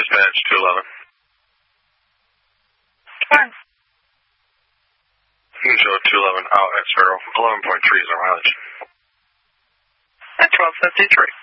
dispatch 211. Fine. You can show 211 out at 11.3 is our mileage. At 12:53.